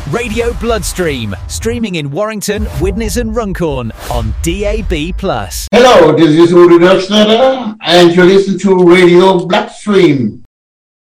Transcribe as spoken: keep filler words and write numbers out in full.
Radio Bloodstream, streaming in Warrington, Widnes and Runcorn on D A B plus. Hello, this is Udo Dirksneder and you're listening to Radio Bloodstream.